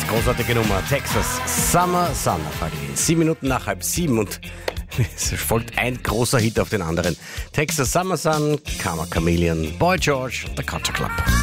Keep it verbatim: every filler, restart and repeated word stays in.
großartige Nummer. Texas Summer Sun. Sieben Minuten nach halb sieben und es folgt ein großer Hit auf den anderen. Texas Summer Sun, Karma Chameleon, Boy George, The Culture Club.